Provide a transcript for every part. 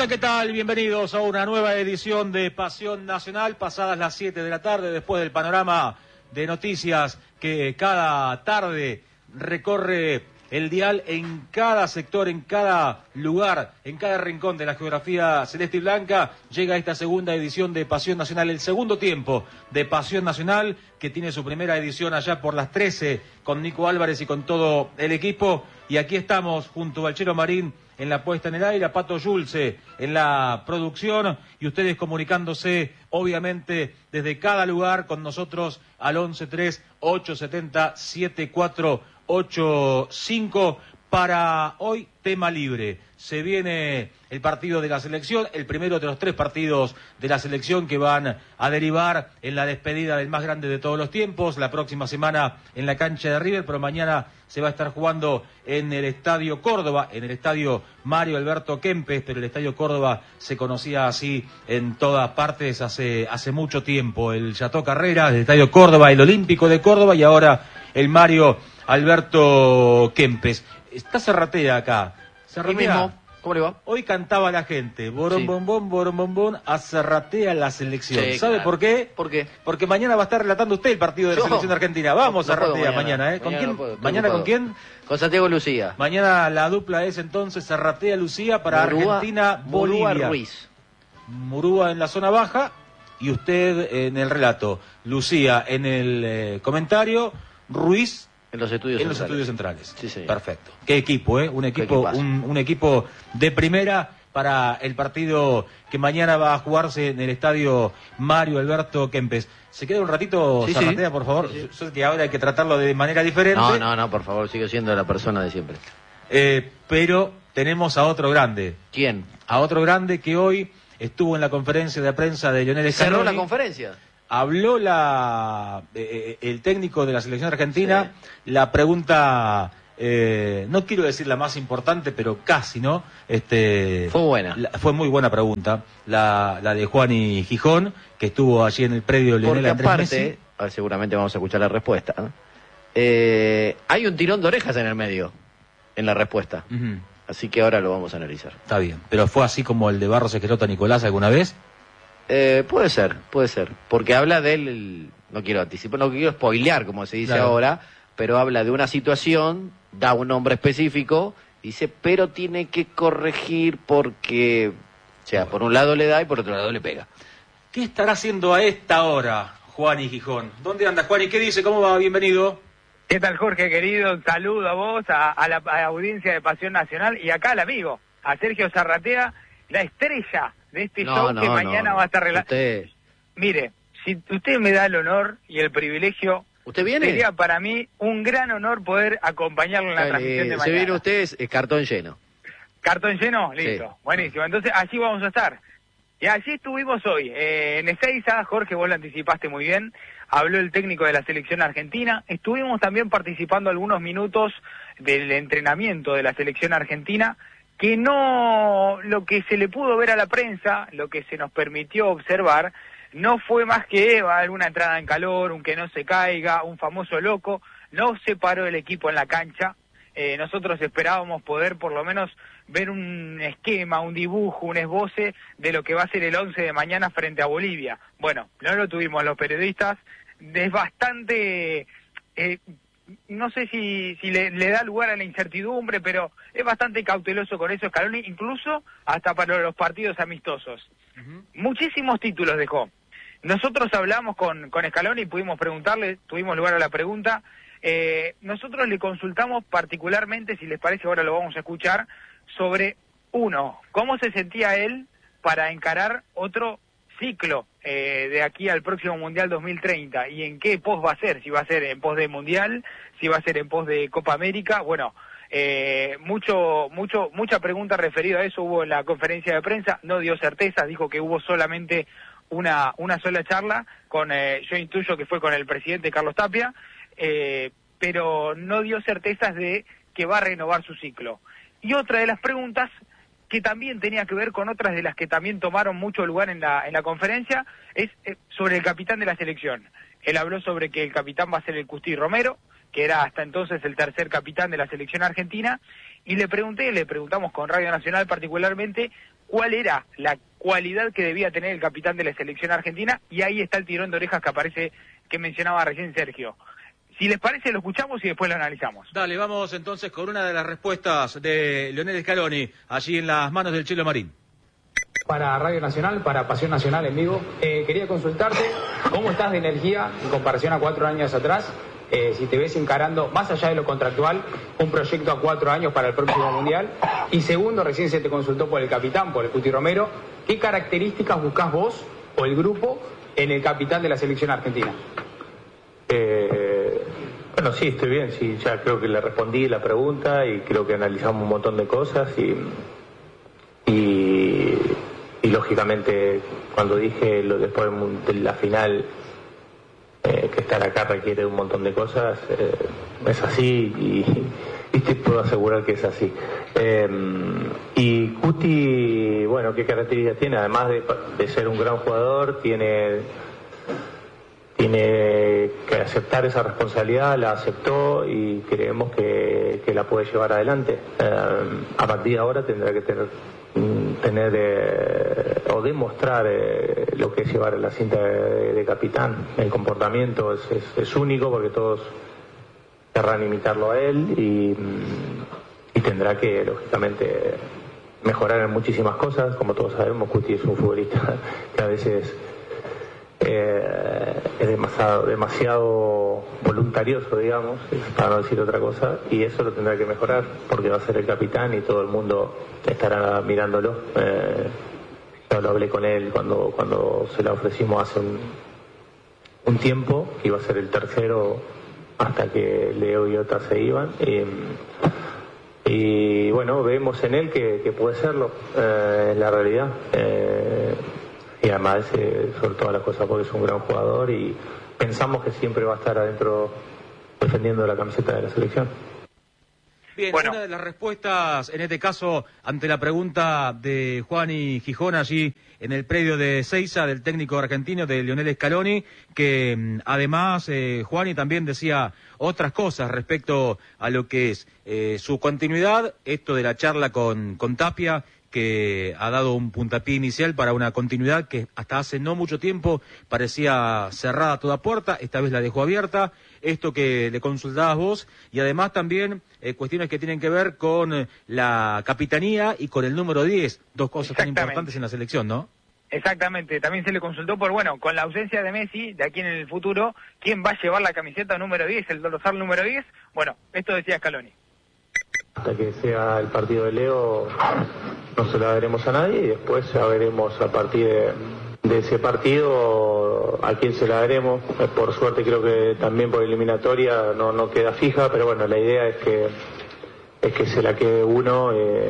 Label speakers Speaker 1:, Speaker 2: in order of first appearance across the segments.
Speaker 1: Hola, ¿qué tal? Bienvenidos a una nueva edición de Pasión Nacional, pasadas las 7 de la tarde, después del panorama de noticias que cada tarde recorre el dial en cada sector, en cada lugar, en cada rincón de la geografía celeste y blanca. Llega esta segunda edición de Pasión Nacional, el segundo tiempo de Pasión Nacional, que tiene su primera edición allá por las 13 con Nico Álvarez y con todo el equipo. Y aquí estamos junto al Chelo Marín en la puesta en el aire, a Pato Yulce en la producción, y ustedes comunicándose, obviamente, desde cada lugar con nosotros al 11-3-870-7485 para hoy, tema libre. Se viene el partido de la selección, el primero de los 3 partidos de la selección que van a derivar en la despedida del más grande de todos los tiempos, la próxima semana en la cancha de River, pero mañana se va a estar jugando en el Estadio Córdoba, en el Estadio Mario Alberto Kempes, pero el Estadio Córdoba se conocía así en todas partes hace mucho tiempo. El Chateau Carreras, el Estadio Córdoba, el Olímpico de Córdoba y ahora el Mario Alberto Kempes. Está Serratea acá. Serratea,
Speaker 2: ¿cómo le va?
Speaker 1: hoy cantaba la gente, borón bombón, a Serratea la selección.
Speaker 2: Sí,
Speaker 1: ¿Sabe
Speaker 2: claro.
Speaker 1: por qué?
Speaker 2: ¿Por qué?
Speaker 1: Porque mañana va a estar relatando usted el partido de la selección de Argentina. Vamos,
Speaker 2: No
Speaker 1: Serratea,
Speaker 2: puedo
Speaker 1: mañana, ¿eh? ¿Con
Speaker 2: Mañana
Speaker 1: quién?
Speaker 2: no puedo, estoy
Speaker 1: ¿Mañana con
Speaker 2: ocupado.
Speaker 1: quién?
Speaker 2: Con Santiago Lucía.
Speaker 1: Mañana la dupla es entonces Serratea Lucía para
Speaker 2: Murúa,
Speaker 1: Argentina,
Speaker 2: Murúa
Speaker 1: Bolivia.
Speaker 2: Ruiz.
Speaker 1: Murúa en la zona baja y usted en el relato. Lucía en el comentario, Ruiz
Speaker 2: En los estudios
Speaker 1: en los
Speaker 2: centrales.
Speaker 1: estudios centrales.
Speaker 2: Sí, señor.
Speaker 1: Perfecto. Qué equipo, ¿eh? Un equipo,
Speaker 2: equipazo.
Speaker 1: un equipo de primera para el partido que mañana va a jugarse en el Estadio Mario Alberto Kempes. ¿Se queda un ratito,
Speaker 2: Sí,
Speaker 1: Serratea,
Speaker 2: sí.
Speaker 1: por favor?
Speaker 2: Sí, sí.
Speaker 1: Yo sé que ahora hay que tratarlo de manera diferente.
Speaker 2: No, por favor, sigo siendo la persona de siempre.
Speaker 1: Pero tenemos a otro grande.
Speaker 2: ¿Quién?
Speaker 1: A otro grande que hoy estuvo en la conferencia de prensa de Lionel Scaloni.
Speaker 2: ¿Cerró la conferencia?
Speaker 1: Habló el técnico de la selección argentina. Sí. La pregunta, no quiero decir la más importante, pero casi, ¿no?
Speaker 2: Fue buena.
Speaker 1: Fue muy buena pregunta, la de Juani Gijón, que estuvo allí en el predio Lionel
Speaker 2: Porque
Speaker 1: Andrés
Speaker 2: aparte,
Speaker 1: Messi.
Speaker 2: seguramente vamos a escuchar la respuesta, ¿no? Hay un tirón de orejas en el medio, en la respuesta.
Speaker 1: Uh-huh.
Speaker 2: Así que ahora lo vamos a analizar.
Speaker 1: Está bien, pero ¿fue así como el de Barros Esquelota Nicolás alguna vez?
Speaker 2: Puede ser, porque habla del, no quiero anticipar, no quiero spoilear como se dice
Speaker 1: Claro.
Speaker 2: ahora, pero habla de una situación, da un nombre específico, dice, pero tiene que corregir porque, o sea, por un lado le da y por otro lado le pega.
Speaker 1: ¿Qué estará haciendo a esta hora Juani Gijón? ¿Dónde anda Juani? ¿Qué dice? ¿Cómo va? Bienvenido.
Speaker 3: ¿Qué tal, Jorge, querido? Un saludo a vos, a la audiencia de Pasión Nacional y acá al amigo, a Sergio Zarratea, la estrella de este show que mañana va a estar
Speaker 2: Usted...
Speaker 3: Mire, si usted me da el honor y el privilegio,
Speaker 2: ¿Usted viene?
Speaker 3: sería para mí un gran honor poder acompañarlo en la transmisión de mañana.
Speaker 2: Si viene usted, es cartón lleno.
Speaker 3: ¿Cartón lleno? Listo.
Speaker 2: Sí.
Speaker 3: Buenísimo. Entonces, allí vamos a estar. Y allí estuvimos hoy. En Ezeiza, Jorge, vos lo anticipaste muy bien. Habló el técnico de la selección argentina. Estuvimos también participando algunos minutos del entrenamiento de la selección argentina, que no, lo que se le pudo ver a la prensa, lo que se nos permitió observar, no fue más que alguna entrada en calor, un que no se caiga, un famoso loco. No se paró el equipo en la cancha. Nosotros esperábamos poder por lo menos ver un esquema, un dibujo, un esboce de lo que va a ser el 11 de mañana frente a Bolivia. Bueno, no lo tuvimos los periodistas. Es bastante... no sé si le da lugar a la incertidumbre, pero es bastante cauteloso con eso Scaloni, incluso hasta para los partidos amistosos. Uh-huh. Muchísimos títulos dejó. Nosotros hablamos con Scaloni y pudimos preguntarle, tuvimos lugar a la pregunta. Nosotros le consultamos particularmente, si les parece ahora lo vamos a escuchar, sobre, uno, cómo se sentía él para encarar otro ciclo de aquí al próximo Mundial 2030 y en qué pos va a ser, si va a ser en pos de Mundial, si va a ser en pos de Copa América. Bueno, mucha pregunta referida a eso hubo en la conferencia de prensa. No dio certezas, dijo que hubo solamente una sola charla con, yo intuyo que fue con el presidente Carlos Tapia, pero no dio certezas de que va a renovar su ciclo. Y otra de las preguntas, que también tenía que ver con otras de las que también tomaron mucho lugar en la conferencia, es sobre el capitán de la selección. Él habló sobre que el capitán va a ser el Custi Romero, que era hasta entonces el tercer capitán de la selección argentina, y le preguntamos con Radio Nacional particularmente cuál era la cualidad que debía tener el capitán de la selección argentina, y ahí está el tirón de orejas que mencionaba recién Sergio. Si les parece, lo escuchamos y después lo analizamos.
Speaker 1: Dale, vamos entonces con una de las respuestas de Lionel Scaloni, allí en las manos del Chelo Marín.
Speaker 4: Para Radio Nacional, para Pasión Nacional en vivo, quería consultarte cómo estás de energía en comparación a 4 años atrás, si te ves encarando, más allá de lo contractual, un proyecto a 4 años para el próximo Mundial. Y segundo, recién se te consultó por el capitán, por el Cuti Romero, ¿qué características buscás vos o el grupo en el capitán de la selección argentina?
Speaker 5: Bueno, sí, estoy bien, sí, ya creo que le respondí la pregunta y creo que analizamos un montón de cosas y lógicamente cuando dije lo después de la final que estar acá requiere un montón de cosas, es así y te puedo asegurar que es así. Y Cuti, bueno, ¿qué características tiene? Además de ser un gran jugador, tiene que aceptar esa responsabilidad, la aceptó y creemos que la puede llevar adelante. A partir de ahora tendrá que tener o demostrar lo que es llevar la cinta de capitán. El comportamiento es único porque todos querrán imitarlo a él y tendrá que lógicamente mejorar en muchísimas cosas. Como todos sabemos, Cuti es un futbolista que a veces es demasiado voluntarioso, digamos, para no decir otra cosa, y eso lo tendrá que mejorar porque va a ser el capitán y todo el mundo estará mirándolo. Yo lo hablé con él cuando se la ofrecimos hace un tiempo, que iba a ser el tercero hasta que Leo y Ota se iban, y bueno, vemos en él que puede serlo, en la realidad. Y además, sobre todas las cosas, porque es un gran jugador y pensamos que siempre va a estar adentro defendiendo la camiseta de la selección.
Speaker 1: Bien, bueno, una de las respuestas, en este caso, ante la pregunta de Juani Gijón allí en el predio de Seiza, del técnico argentino, de Lionel Scaloni, que además Juani también decía otras cosas respecto a lo que es su continuidad, esto de la charla con Tapia, que ha dado un puntapié inicial para una continuidad que hasta hace no mucho tiempo parecía cerrada a toda puerta, esta vez la dejó abierta, esto que le consultabas vos, y además también cuestiones que tienen que ver con la capitanía y con el número 10, dos cosas tan importantes en la selección, ¿no?
Speaker 3: Exactamente, también se le consultó por, bueno, con la ausencia de Messi, de aquí en el futuro, ¿quién va a llevar la camiseta número 10, el dorsal número 10? Bueno, esto decía Scaloni.
Speaker 5: Hasta que sea el partido de Leo no se la veremos a nadie y después ya veremos a partir de ese partido a quién se la daremos. Por suerte creo que también por eliminatoria no queda fija, pero bueno, la idea es que se la quede uno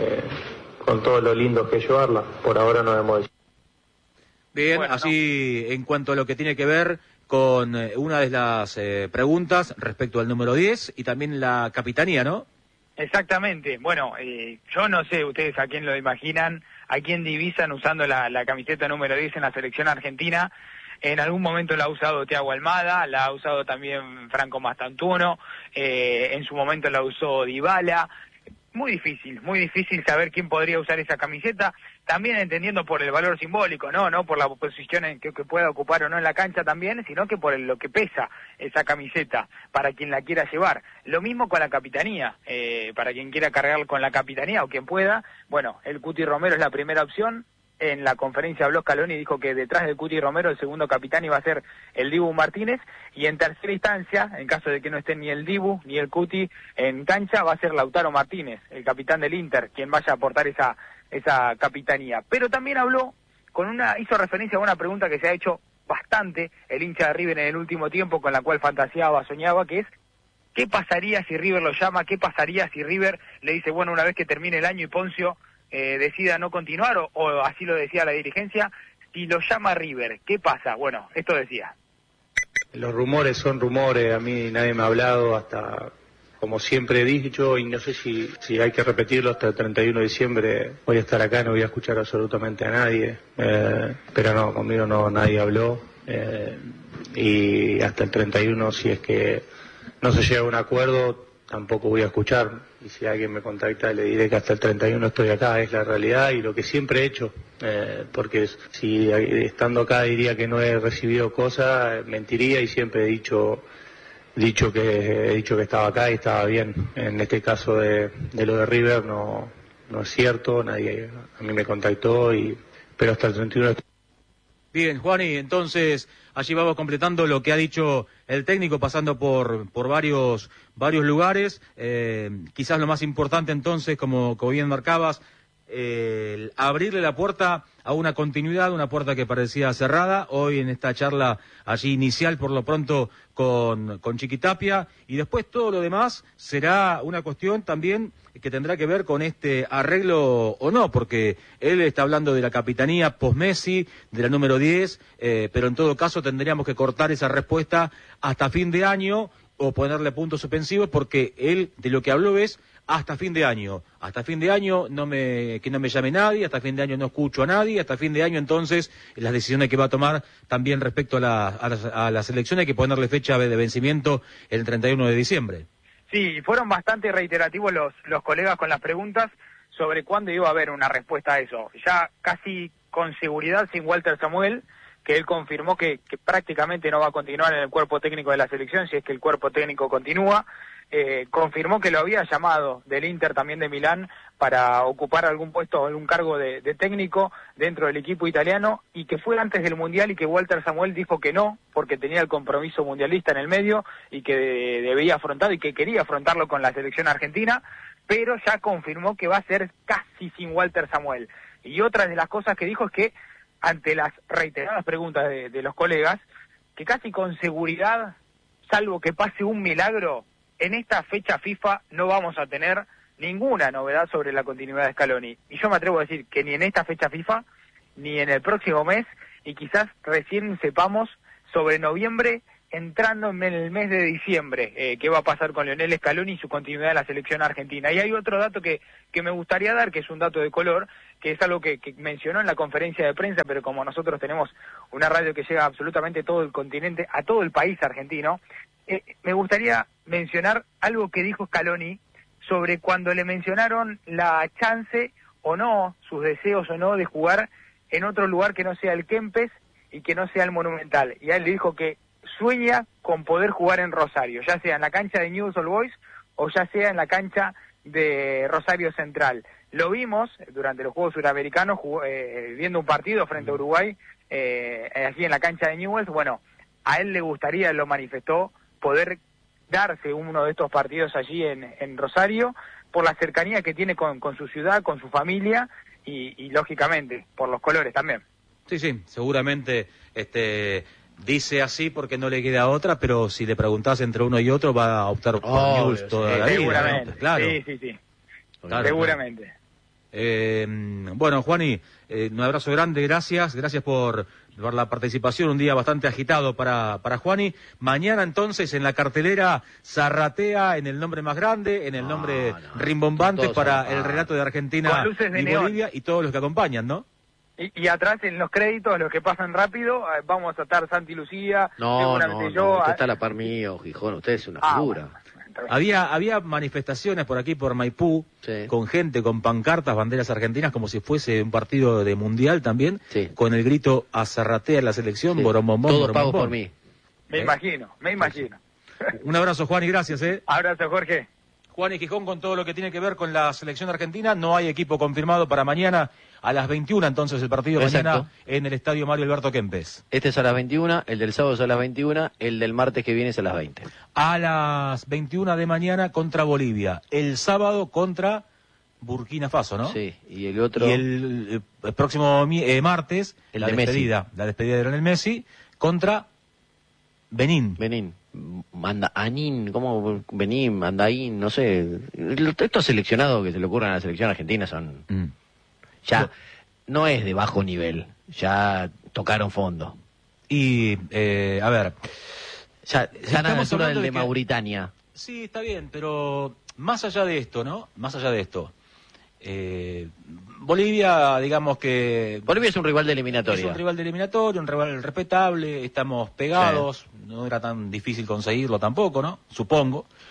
Speaker 5: con todo lo lindo que es llevarla. Por ahora no hemos decidido.
Speaker 1: Bien, bueno, así en cuanto a lo que tiene que ver con una de las preguntas respecto al número 10 y también la capitanía, ¿no?
Speaker 3: Exactamente. Bueno, yo no sé ustedes a quién lo imaginan, a quién divisan usando la camiseta número 10 en la selección argentina. En algún momento la ha usado Thiago Almada, la ha usado también Franco Mastantuono, en su momento la usó Dybala. Muy difícil saber quién podría usar esa camiseta, también entendiendo por el valor simbólico, no por la posición en que pueda ocupar o no en la cancha también, sino que por lo que pesa esa camiseta para quien la quiera llevar. Lo mismo con la capitanía, para quien quiera cargar con la capitanía o quien pueda. Bueno, el Cuti Romero es la primera opción. En la conferencia habló Scaloni y dijo que detrás del Cuti Romero el segundo capitán iba a ser el Dibu Martínez, y en tercera instancia, en caso de que no estén ni el Dibu ni el Cuti en cancha, va a ser Lautaro Martínez, el capitán del Inter, quien vaya a aportar esa capitanía. Pero también habló hizo referencia a una pregunta que se ha hecho bastante el hincha de River en el último tiempo, con la cual fantaseaba, soñaba, que es ¿qué pasaría si River lo llama? ¿Qué pasaría si River le dice, bueno, una vez que termine el año y Poncio decida no continuar, o así lo decía la dirigencia, si lo llama River, ¿qué pasa? Bueno, esto decía.
Speaker 5: Los rumores son rumores, a mí nadie me ha hablado, hasta como siempre he dicho, y no sé si hay que repetirlo, hasta el 31 de diciembre voy a estar acá, no voy a escuchar absolutamente a nadie, pero no, conmigo nadie habló, y hasta el 31, si es que no se llega a un acuerdo, tampoco voy a escuchar, y si alguien me contacta le diré que hasta el 31 estoy acá, es la realidad y lo que siempre he hecho, porque si estando acá diría que no he recibido cosas, mentiría, y siempre he dicho que estaba acá y estaba bien. En este caso de lo de River no es cierto, nadie a mí me contactó, pero hasta el 31
Speaker 1: Bien, Juani, entonces allí vamos completando lo que ha dicho el técnico, pasando por varios lugares. Quizás lo más importante entonces, como bien marcabas, abrirle la puerta a una continuidad, una puerta que parecía cerrada. Hoy en esta charla allí inicial, por lo pronto, con Chiquitapia, y después todo lo demás será una cuestión también que tendrá que ver con este arreglo o no, porque él está hablando de la capitanía post-Messi, de la número 10, pero en todo caso tendríamos que cortar esa respuesta hasta fin de año o ponerle puntos suspensivos, porque él de lo que habló es hasta fin de año. Hasta fin de año que no me llame nadie, hasta fin de año no escucho a nadie, hasta fin de año entonces las decisiones que va a tomar también respecto a la selección hay que ponerle fecha de vencimiento el 31 de diciembre.
Speaker 3: Sí, fueron bastante reiterativos los colegas con las preguntas sobre cuándo iba a haber una respuesta a eso. Ya casi con seguridad sin Walter Samuel, que él confirmó que prácticamente no va a continuar en el cuerpo técnico de la selección, si es que el cuerpo técnico continúa. Confirmó que lo había llamado del Inter, también de Milán, para ocupar algún puesto, algún cargo de técnico dentro del equipo italiano, y que fue antes del Mundial y que Walter Samuel dijo que no, porque tenía el compromiso mundialista en el medio y que debía afrontar y que quería afrontarlo con la selección argentina, pero ya confirmó que va a ser casi sin Walter Samuel. Y otra de las cosas que dijo es que, ante las reiteradas preguntas de los colegas, que casi con seguridad, salvo que pase un milagro, en esta fecha FIFA no vamos a tener ninguna novedad sobre la continuidad de Scaloni. Y yo me atrevo a decir que ni en esta fecha FIFA, ni en el próximo mes, y quizás recién sepamos sobre noviembre, entrando en el mes de diciembre, qué va a pasar con Lionel Scaloni y su continuidad en la selección argentina. Y hay otro dato que me gustaría dar, que es un dato de color, que es algo que mencionó en la conferencia de prensa, pero como nosotros tenemos una radio que llega a absolutamente todo el continente, a todo el país argentino, me gustaría mencionar algo que dijo Scaloni sobre cuando le mencionaron la chance o no, sus deseos o no, de jugar en otro lugar que no sea el Kempes y que no sea el Monumental. Y a él le dijo que sueña con poder jugar en Rosario, ya sea en la cancha de Newell's Old Boys o ya sea en la cancha de Rosario Central. Lo vimos durante los Juegos Suramericanos viendo un partido frente a Uruguay, aquí en la cancha de Newell's. Bueno, a él le gustaría, lo manifestó, poder darse uno de estos partidos allí en Rosario, por la cercanía que tiene con su ciudad, con su familia y lógicamente por los colores también.
Speaker 1: Sí, seguramente dice así porque no le queda otra, pero si le preguntás entre uno y otro va a optar por Newell's toda la vida.
Speaker 3: Seguramente,
Speaker 1: ¿no? Claro.
Speaker 3: Sí.
Speaker 1: Claro,
Speaker 3: seguramente.
Speaker 1: Claro. Bueno, Juani, un abrazo grande, gracias por la participación, un día bastante agitado para Juani. Mañana entonces en la cartelera Zarratea en el nombre más grande, en el nombre rimbombante para el relato de Argentina y Bolivia y todos los que acompañan, ¿no?
Speaker 3: Y atrás en los créditos, los que pasan rápido, vamos a estar Santi Lucía, seguramente yo.
Speaker 2: Usted está a la par mío, Gijón, usted es una figura.
Speaker 1: Había manifestaciones por aquí, por Maipú, sí, con gente, con pancartas, banderas argentinas, como si fuese un partido de mundial también, sí, con el grito a Zarratea en la selección, sí, boromombón,
Speaker 2: todo pago por mí.
Speaker 3: Me imagino.
Speaker 1: Un abrazo, Juan, y gracias.
Speaker 3: Abrazo, Jorge.
Speaker 1: Juan y Gijón con todo lo que tiene que ver con la selección argentina. No hay equipo confirmado para mañana a las 21, entonces el partido. Exacto. Mañana en el estadio Mario Alberto Kempes.
Speaker 2: Este es a las 21, el del sábado es a las 21, el del martes que viene es a las 20.
Speaker 1: A las 21 de mañana contra Bolivia, el sábado contra Burkina Faso, ¿no?
Speaker 2: Sí, y el otro...
Speaker 1: Y el próximo martes, la despedida de Lionel Messi contra Benín.
Speaker 2: Mandaín, ¿cómo? Benín, Mandaín, no sé. Estos seleccionados que se le ocurren a la selección argentina son... Ya no es de bajo nivel, ya tocaron fondo.
Speaker 1: Y, a ver...
Speaker 2: Ya están a la altura del de Mauritania.
Speaker 1: Sí, está bien, pero más allá de esto, ¿no? Bolivia, digamos que...
Speaker 2: Bolivia es un rival de eliminatoria.
Speaker 1: Es un rival de eliminatoria, un rival respetable, estamos pegados, sí, no era tan difícil conseguirlo tampoco, ¿no? Supongo.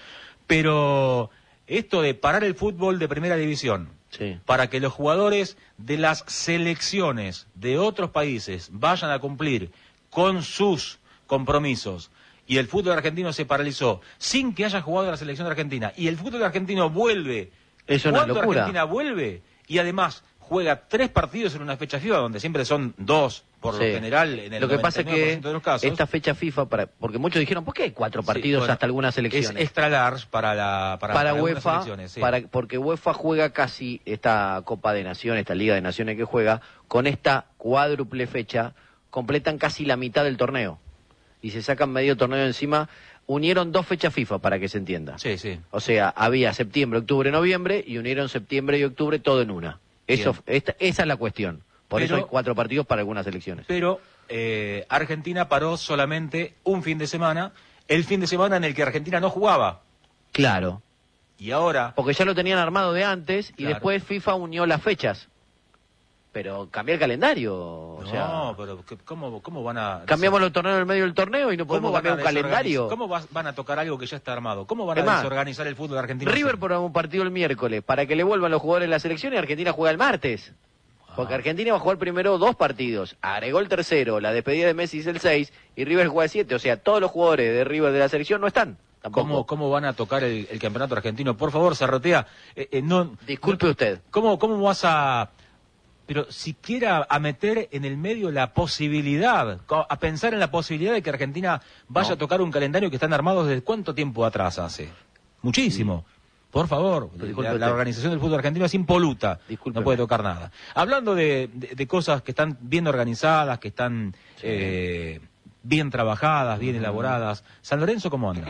Speaker 1: Pero esto de parar el fútbol de primera división,
Speaker 2: Sí.
Speaker 1: para que los jugadores de las selecciones de otros países vayan a cumplir con sus compromisos, y el fútbol argentino se paralizó sin que haya jugado la selección de Argentina, y el fútbol argentino vuelve
Speaker 2: Es una
Speaker 1: cuando
Speaker 2: locura.
Speaker 1: Argentina vuelve, y además juega 3 partidos en una fecha FIFA, donde siempre son 2 por
Speaker 2: Sí.
Speaker 1: lo general en el
Speaker 2: Lo que pasa es
Speaker 1: 99%
Speaker 2: que
Speaker 1: de los casos.
Speaker 2: esta fecha FIFA, porque muchos dijeron, ¿por qué hay 4 partidos
Speaker 1: bueno,
Speaker 2: hasta algunas
Speaker 1: es
Speaker 2: selecciones?
Speaker 1: extra large para algunas
Speaker 2: UEFA,
Speaker 1: selecciones, sí.
Speaker 2: porque UEFA juega casi esta Copa de Naciones, esta Liga de Naciones que juega, con esta cuádruple fecha, completan casi la mitad del torneo. Y se sacan medio torneo encima. Unieron 2 fechas FIFA, para que se entienda.
Speaker 1: Sí, sí.
Speaker 2: O sea, había septiembre, octubre, noviembre, y unieron septiembre y octubre todo en una. Esa es la cuestión. Por eso hay 4 partidos para algunas selecciones.
Speaker 1: Pero Argentina paró solamente un fin de semana, el fin de semana en el que Argentina no jugaba.
Speaker 2: Claro.
Speaker 1: Y ahora...
Speaker 2: Porque ya lo tenían armado de antes y
Speaker 1: Claro.
Speaker 2: después FIFA unió las fechas. Pero cambió el calendario. O sea,
Speaker 1: No, pero ¿cómo van a...?
Speaker 2: cambiamos los torneos en el medio del torneo y no podemos
Speaker 1: ¿Cómo van
Speaker 2: cambiar
Speaker 1: a
Speaker 2: un calendario.
Speaker 1: ¿Cómo van a tocar algo que ya está armado? ¿Cómo van
Speaker 2: Es
Speaker 1: a
Speaker 2: más,
Speaker 1: desorganizar el fútbol argentino?
Speaker 2: River por un partido el miércoles para que le vuelvan los jugadores de la selección y Argentina juega el martes. Porque Argentina va a jugar primero 2 partidos. Agregó el tercero, la despedida de Messi es el 6 y River juega el 7. O sea, todos los jugadores de River de la selección no están. Tampoco.
Speaker 1: ¿Cómo van a tocar el campeonato argentino? Por favor, Zarrotea, no...
Speaker 2: Disculpe usted.
Speaker 1: ¿Cómo vas a... pero siquiera a meter en el medio la posibilidad, a pensar en la posibilidad de que Argentina vaya
Speaker 2: No.
Speaker 1: a tocar un calendario que están armados desde cuánto tiempo atrás hace? Muchísimo. Por favor,
Speaker 2: Disculpe
Speaker 1: la
Speaker 2: usted.
Speaker 1: organización del fútbol argentino es impoluta,
Speaker 2: Discúlpeme.
Speaker 1: no puede tocar nada. Hablando de cosas que están bien organizadas, que están bien trabajadas, bien elaboradas, ¿San Lorenzo cómo anda?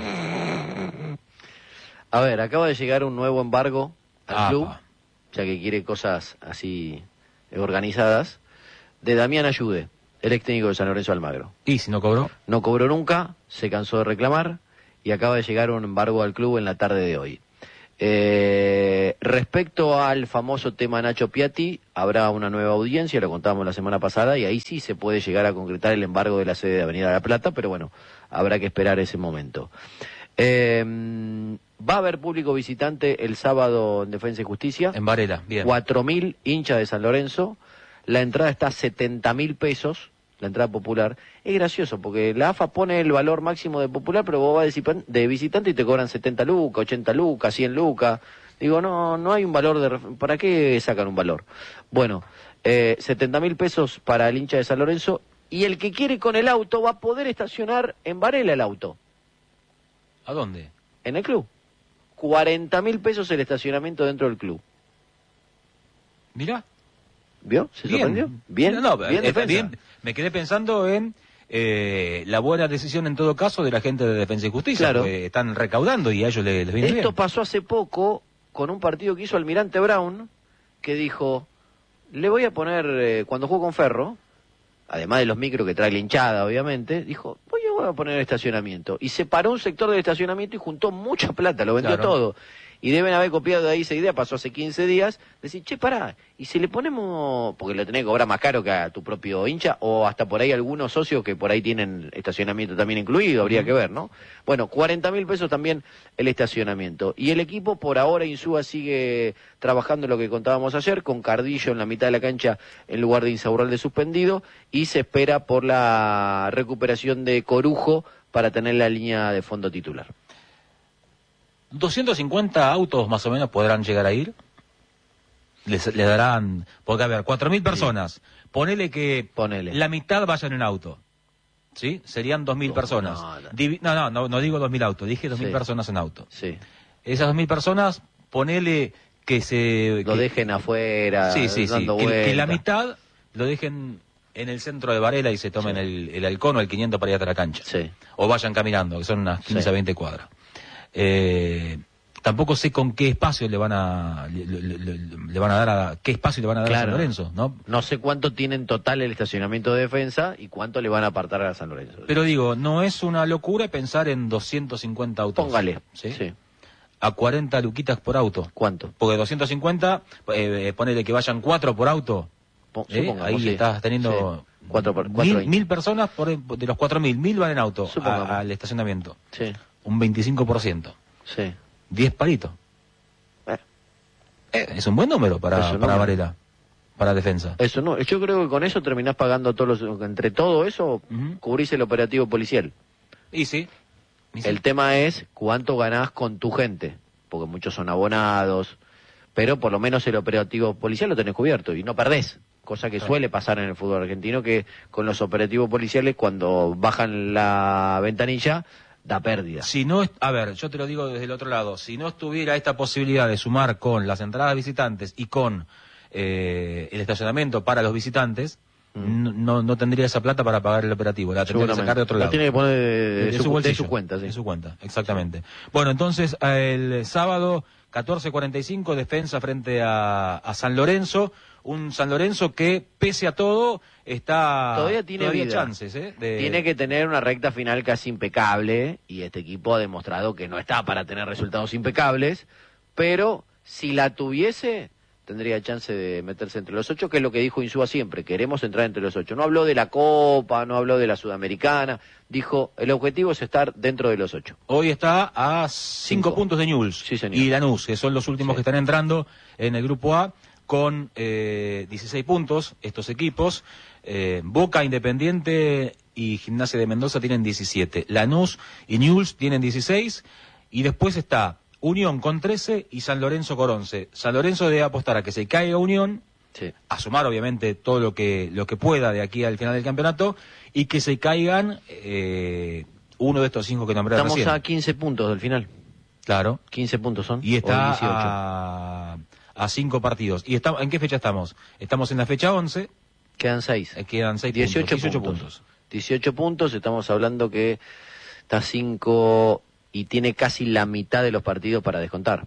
Speaker 2: A ver, acaba de llegar un nuevo embargo al
Speaker 1: Apa.
Speaker 2: club, ya que quiere cosas así organizadas, de Damián Ayude, el ex técnico de San Lorenzo de Almagro.
Speaker 1: ¿Y si no cobró?
Speaker 2: No cobró nunca, se cansó de reclamar y acaba de llegar un embargo al club en la tarde de hoy. Respecto al famoso tema Nacho Piatti, habrá una nueva audiencia, lo contábamos la semana pasada, y ahí sí se puede llegar a concretar el embargo de la sede de Avenida La Plata, pero bueno, habrá que esperar ese momento. Va a haber público visitante el sábado en Defensa y Justicia.
Speaker 1: En Varela, bien.
Speaker 2: 4.000 hinchas de San Lorenzo. La entrada está a 70.000 pesos, la entrada popular. Es gracioso porque la AFA pone el valor máximo de popular, pero vos vas de visitante y te cobran 70 lucas, 80 lucas, 100 lucas. Digo, no hay un valor de... ¿Para qué sacan un valor? Bueno, 70.000 pesos para el hincha de San Lorenzo, y el que quiere con el auto va a poder estacionar en Varela el auto,
Speaker 1: ¿A dónde?
Speaker 2: en el club. 40.000 pesos el estacionamiento dentro del club.
Speaker 1: Mirá.
Speaker 2: ¿Vio? ¿Se sorprendió? Bien,
Speaker 1: No,
Speaker 2: bien,
Speaker 1: está
Speaker 2: defensa.
Speaker 1: bien. Me quedé pensando en la buena decisión en todo caso de la gente de Defensa y Justicia,
Speaker 2: Claro.
Speaker 1: porque están recaudando y a ellos les viene
Speaker 2: Esto
Speaker 1: bien.
Speaker 2: pasó hace poco con un partido que hizo Almirante Brown, que dijo, le voy a poner, cuando jugó con Ferro, además de los micros que trae la hinchada, obviamente, dijo, voy a poner estacionamiento. Y separó un sector del estacionamiento y juntó mucha plata, lo vendió
Speaker 1: Claro.
Speaker 2: todo. Y deben haber copiado de ahí esa idea, pasó hace 15 días, decir, che, pará, y si le ponemos, porque lo tenés que cobrar más caro que a tu propio hincha, o hasta por ahí algunos socios que por ahí tienen estacionamiento también incluido, habría que ver, ¿no? Bueno, 40.000 pesos también el estacionamiento. Y el equipo por ahora, Insúa, sigue trabajando en lo que contábamos ayer, con Cardillo en la mitad de la cancha en lugar de Insaurralde suspendido, y se espera por la recuperación de Corujo para tener la línea de fondo titular.
Speaker 1: 250 autos más o menos podrán llegar a ir. Les darán, porque a ver, 4.000 personas. Ponele que
Speaker 2: Ponele.
Speaker 1: la mitad vayan en auto. ¿Sí? Serían 2.000
Speaker 2: No,
Speaker 1: personas. No digo 2.000 autos, dije 2.000
Speaker 2: Sí.
Speaker 1: personas en auto.
Speaker 2: Sí.
Speaker 1: Esas 2.000 personas, ponele que se...
Speaker 2: Lo
Speaker 1: que-
Speaker 2: dejen afuera,
Speaker 1: Sí,
Speaker 2: dando
Speaker 1: que la
Speaker 2: vueltas.
Speaker 1: mitad lo dejen en el centro de Varela y se tomen
Speaker 2: Sí.
Speaker 1: el halcón o el 500 para ir hasta la cancha.
Speaker 2: Sí.
Speaker 1: O vayan caminando, que son unas 15
Speaker 2: Sí.
Speaker 1: a 20 cuadras. Tampoco sé con qué espacio le van a dar a qué espacio le van a dar a San
Speaker 2: Claro.
Speaker 1: Lorenzo, ¿no?
Speaker 2: No sé cuánto tiene en total el estacionamiento de defensa y cuánto le van a apartar a San Lorenzo.
Speaker 1: Pero digo, no es una locura pensar en 250 autos.
Speaker 2: Póngale.
Speaker 1: ¿Sí?
Speaker 2: Sí.
Speaker 1: A 40 luquitas por auto.
Speaker 2: ¿Cuánto?
Speaker 1: Porque 250, ponele que vayan 4 por auto.
Speaker 2: Supongamos,
Speaker 1: Ahí
Speaker 2: sí.
Speaker 1: estás teniendo
Speaker 2: Sí.
Speaker 1: 1.000 personas, de los 4.000, 1.000 van en auto
Speaker 2: Supongamos.
Speaker 1: al estacionamiento.
Speaker 2: Sí,
Speaker 1: Un 25%.
Speaker 2: sí.
Speaker 1: 10 palitos. Es un buen número para Varela, para defensa.
Speaker 2: Eso no, yo creo que con eso terminás pagando entre todo eso, cubrís el operativo policial.
Speaker 1: Y sí.
Speaker 2: El tema es cuánto ganás con tu gente, porque muchos son abonados, pero por lo menos el operativo policial lo tenés cubierto y no perdés, cosa que suele pasar en el fútbol argentino, que con los operativos policiales cuando bajan la ventanilla da pérdida.
Speaker 1: Si no, a ver, yo te lo digo desde el otro lado, si no estuviera esta posibilidad de sumar con las entradas visitantes y con el estacionamiento para los visitantes, no tendría esa plata para pagar el operativo, la tendría que sacar de otro lado.
Speaker 2: La tiene que poner
Speaker 1: de su bolsillo,
Speaker 2: de su cuenta, sí.
Speaker 1: De su cuenta, exactamente. Bueno, entonces el sábado 14:45 defensa frente a San Lorenzo, un San Lorenzo que pese a todo
Speaker 2: todavía tiene
Speaker 1: chances,
Speaker 2: Tiene que tener una recta final casi impecable y este equipo ha demostrado que no está para tener resultados impecables, pero si la tuviese tendría chance de meterse entre los 8, que es lo que dijo Insúa siempre, queremos entrar entre los 8. No habló de la Copa, no habló de la Sudamericana, dijo, el objetivo es estar dentro de los 8.
Speaker 1: Hoy está a 5 puntos de Newell's,
Speaker 2: sí, señor,
Speaker 1: y Lanús, que son los últimos que están entrando en el grupo A, con 16 puntos estos equipos. Boca, Independiente y Gimnasia de Mendoza tienen 17. Lanús y Newell's tienen 16, y después está Unión con 13 y San Lorenzo con 11. San Lorenzo debe apostar a que se caiga Unión, a sumar obviamente todo lo que pueda de aquí al final del campeonato, y que se caigan uno de estos 5 que nombré recién.
Speaker 2: Estamos a 15 puntos del final.
Speaker 1: Claro.
Speaker 2: 15 puntos son.
Speaker 1: Y está a 5 partidos. ¿Y ¿en qué fecha estamos? Estamos en la fecha 11.
Speaker 2: Quedan 6.
Speaker 1: Quedan 6
Speaker 2: 18 puntos. 18 puntos, estamos hablando que está 5... y tiene casi la mitad de los partidos para descontar.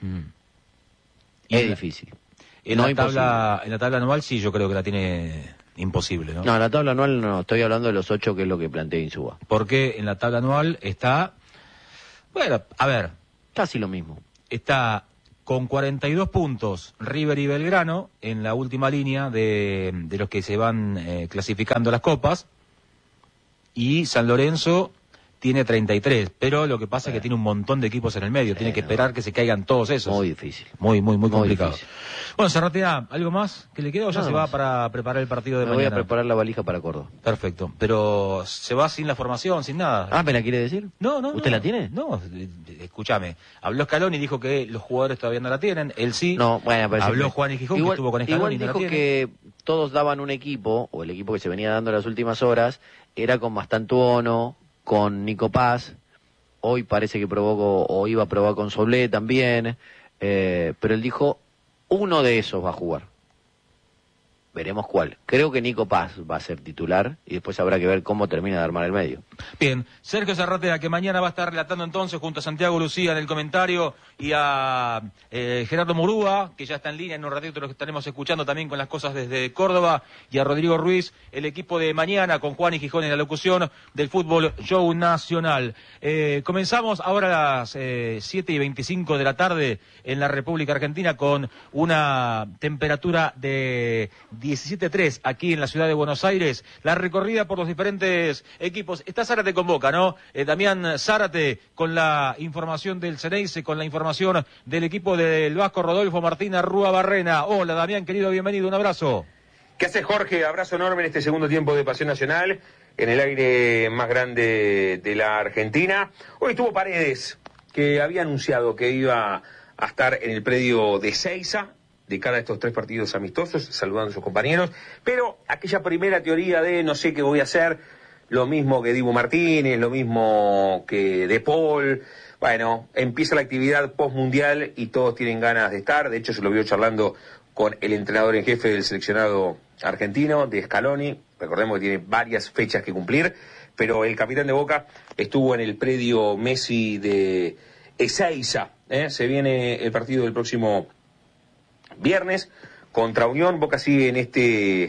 Speaker 2: Es difícil.
Speaker 1: En la tabla anual sí, yo creo que la tiene imposible, ¿no?
Speaker 2: No, en la tabla anual no, estoy hablando de los 8, que es lo que plantea Insúa.
Speaker 1: Porque en la tabla anual está, bueno, a ver,
Speaker 2: casi lo mismo.
Speaker 1: Está con 42 puntos River y Belgrano en la última línea de los que se van clasificando las copas, y San Lorenzo tiene 33, pero lo que pasa es que tiene un montón de equipos en el medio, tiene que esperar que se caigan todos esos.
Speaker 2: Muy difícil.
Speaker 1: Muy complicado.
Speaker 2: Difícil.
Speaker 1: Bueno, Zarratea, ¿algo más que le queda o ya se va para preparar el partido de mañana?
Speaker 2: Voy a preparar la valija para Córdoba.
Speaker 1: Perfecto, pero ¿se va sin la formación, sin nada?
Speaker 2: Ah, ¿me la quiere decir?
Speaker 1: No.
Speaker 2: ¿Usted la tiene?
Speaker 1: No, escúchame, habló Scaloni y dijo que los jugadores todavía no la tienen, él sí.
Speaker 2: No, bueno,
Speaker 1: habló Juan y Gijón, que estuvo con Scaloni y no la tiene.
Speaker 2: Dijo que todos daban un equipo, o el equipo que se venía dando en las últimas horas, era con Mastantuono, con Nico Paz. Hoy parece que probó o iba a probar con Soblé también, pero él dijo, uno de esos va a jugar. Veremos cuál. Creo que Nico Paz va a ser titular y después habrá que ver cómo termina de armar el medio.
Speaker 1: Bien, Sergio Zarratea, que mañana va a estar relatando entonces junto a Santiago Lucía en el comentario y a Gerardo Murúa, que ya está en línea, en un ratito lo estaremos escuchando también con las cosas desde Córdoba, y a Rodrigo Ruiz, el equipo de mañana con Juan y Gijón en la locución del Fútbol Show Nacional. Comenzamos ahora a las 7:25 de la tarde en la República Argentina con una temperatura de 17.3 aquí en la ciudad de Buenos Aires. La recorrida por los diferentes equipos. Está Zárate con Boca, ¿no? Damián Zárate con la información del Ceneice, con la información del equipo del Vasco Rodolfo Martín Arrúa Barrena. Hola Damián, querido, bienvenido, un abrazo.
Speaker 6: ¿Qué haces, Jorge? Abrazo enorme en este segundo tiempo de Pasión Nacional, en el aire más grande de la Argentina. Hoy estuvo Paredes, que había anunciado que iba a estar en el predio de Seiza, de cara a estos 3 partidos amistosos, saludando a sus compañeros, pero aquella primera teoría de no sé qué voy a hacer, lo mismo que Dibu Martínez, lo mismo que De Paul, bueno, empieza la actividad post-mundial y todos tienen ganas de estar. De hecho se lo vio charlando con el entrenador en jefe del seleccionado argentino, de Scaloni. Recordemos que tiene varias fechas que cumplir, pero el capitán de Boca estuvo en el predio Messi de Ezeiza. Se viene el partido del próximo viernes contra Unión. Boca sigue en este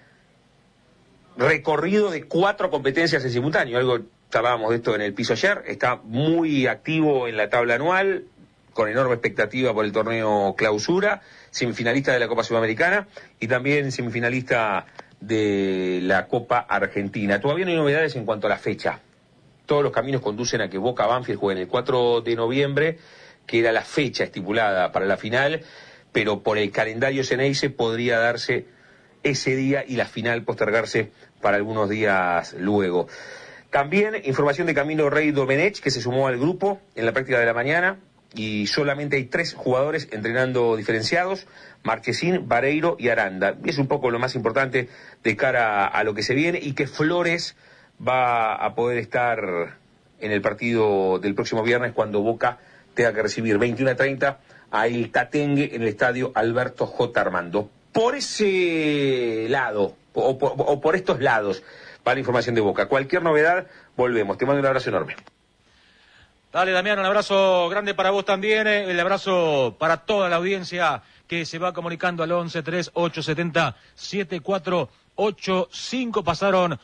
Speaker 6: recorrido de 4 competencias en simultáneo. Algo hablábamos de esto en el piso ayer. Está muy activo en la tabla anual, con enorme expectativa por el torneo Clausura, semifinalista de la Copa Sudamericana y también semifinalista de la Copa Argentina. Todavía no hay novedades en cuanto a la fecha. Todos los caminos conducen a que Boca Banfield jueguen el 4 de noviembre que era la fecha estipulada para la final, pero por el calendario Xeneize podría darse ese día y la final postergarse para algunos días luego. También información de Camilo Rey Domenech, que se sumó al grupo en la práctica de la mañana, y solamente hay 3 jugadores entrenando diferenciados: Marchesín, Vareiro y Aranda. Es un poco lo más importante de cara a lo que se viene, y que Flores va a poder estar en el partido del próximo viernes cuando Boca tenga que recibir 21:30 a El Tatengue en el estadio Alberto J. Armando. Por ese lado, o por estos lados, va la información de Boca. Cualquier novedad, volvemos. Te mando un abrazo enorme.
Speaker 1: Dale, Damián, un abrazo grande para vos también, el abrazo para toda la audiencia que se va comunicando al 11-3870-7485. Pasaron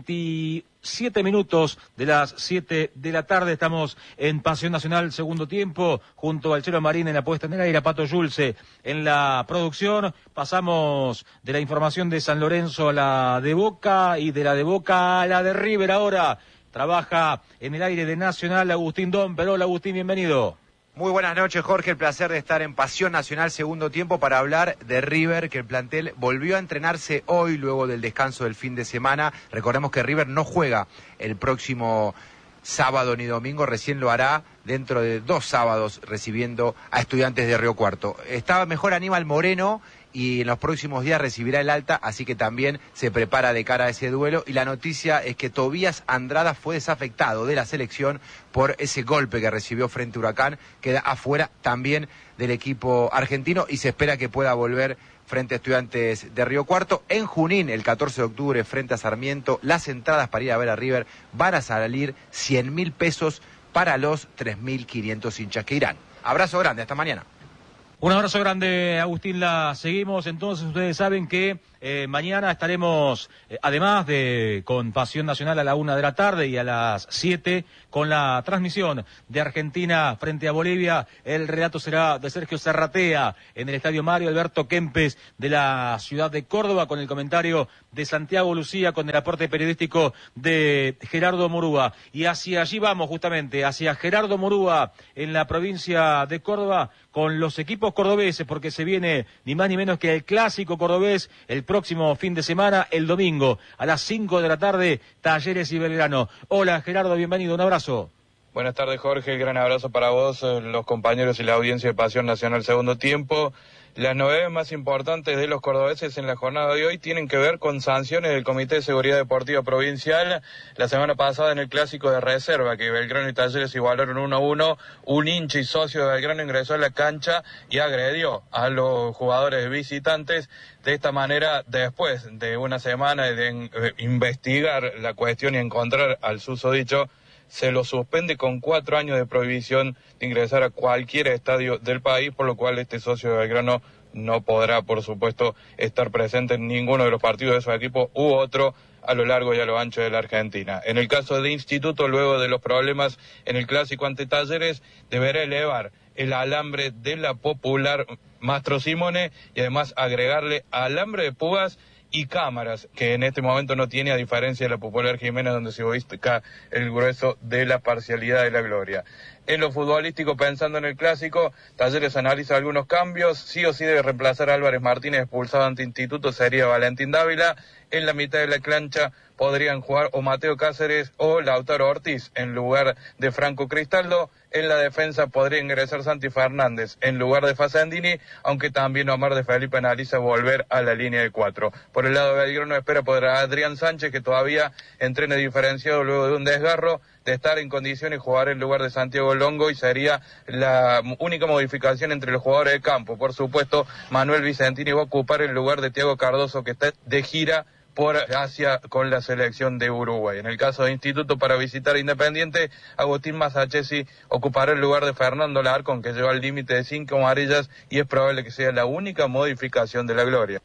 Speaker 1: 27 minutos de las 7 de la tarde, estamos en Pasión Nacional, segundo tiempo, junto al Chelo Marín en la puesta en el aire, a Pato Yulce en la producción. Pasamos de la información de San Lorenzo a la de Boca, y de la de Boca a la de River ahora. Trabaja en el aire de Nacional Agustín Don Perol. Agustín, bienvenido.
Speaker 7: Muy buenas noches, Jorge. El placer de estar en Pasión Nacional segundo tiempo para hablar de River, que el plantel volvió a entrenarse hoy luego del descanso del fin de semana. Recordemos que River no juega el próximo sábado ni domingo, recién lo hará dentro de 2 sábados recibiendo a Estudiantes de Río Cuarto. Estaba mejor Aníbal Moreno y en los próximos días recibirá el alta, así que también se prepara de cara a ese duelo. Y la noticia es que Tobías Andrada fue desafectado de la selección por ese golpe que recibió frente a Huracán, queda afuera también del equipo argentino y se espera que pueda volver frente a Estudiantes de Río Cuarto. En Junín, el 14 de octubre, frente a Sarmiento, las entradas para ir a ver a River van a salir 100.000 pesos para los 3.500 hinchas que irán. Abrazo grande, hasta mañana.
Speaker 1: Un abrazo grande, Agustín. La seguimos. Entonces, ustedes saben que mañana estaremos, además de con Pasión Nacional a la 1 de la tarde y a las 7, con la transmisión de Argentina frente a Bolivia. El relato será de Sergio Serratea en el Estadio Mario Alberto Kempes de la ciudad de Córdoba, con el comentario de Santiago Lucía, con el aporte periodístico de Gerardo Murúa. Y hacia allí vamos, justamente, hacia Gerardo Murúa en la provincia de Córdoba, con los equipos cordobeses, porque se viene ni más ni menos que el clásico cordobés el próximo fin de semana, el domingo, a las 5 de la tarde, Talleres y Belgrano. Hola, Gerardo, bienvenido, un abrazo.
Speaker 8: Buenas tardes, Jorge, gran abrazo para vos, los compañeros y la audiencia de Pasión Nacional segundo tiempo. Las novedades más importantes de los cordobeses en la jornada de hoy tienen que ver con sanciones del Comité de Seguridad Deportiva Provincial. La semana pasada, en el clásico de reserva, que Belgrano y Talleres igualaron 1-1, un hincha y socio de Belgrano ingresó a la cancha y agredió a los jugadores visitantes. De esta manera, después de una semana de investigar la cuestión y encontrar al susodicho, se lo suspende con 4 años de prohibición de ingresar a cualquier estadio del país, por lo cual este socio de Belgrano no podrá, por supuesto, estar presente en ninguno de los partidos de su equipo u otro a lo largo y a lo ancho de la Argentina. En el caso de Instituto, luego de los problemas en el clásico ante Talleres, deberá elevar el alambre de la popular Mastro Simone y además agregarle alambre de púas y cámaras, que en este momento no tiene, a diferencia de la popular Jiménez, donde se ubica el grueso de la parcialidad de la gloria. En lo futbolístico, pensando en el clásico, Talleres analiza algunos cambios. Sí o sí debe reemplazar a Álvarez Martínez, expulsado ante Instituto, sería Valentín Dávila. En la mitad de la cancha podrían jugar o Mateo Cáceres o Lautaro Ortiz en lugar de Franco Cristaldo. En la defensa podría ingresar Santi Fernández en lugar de Facendini, aunque también Omar de Felipe analiza volver a la línea de 4. Por el lado de Belgrano espera poder a Adrián Sánchez, que todavía entrene diferenciado luego de un desgarro, de estar en condiciones de jugar en lugar de Santiago Longo, y sería la única modificación entre los jugadores de campo. Por supuesto, Manuel Vicentini va a ocupar el lugar de Thiago Cardoso, que está de gira por Asia con la selección de Uruguay. En el caso de Instituto, para visitar Independiente, Agustín Masachesi ocupará el lugar de Fernando Larcón, que llegó al límite de 5 amarillas y es probable que sea la única modificación de la gloria.